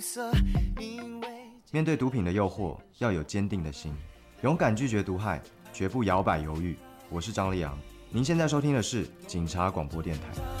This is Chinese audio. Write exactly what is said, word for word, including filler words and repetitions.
面对毒品的诱惑，要有坚定的心，勇敢拒绝毒害，绝不摇摆犹豫。我是张立昂，您现在收听的是警察广播电台。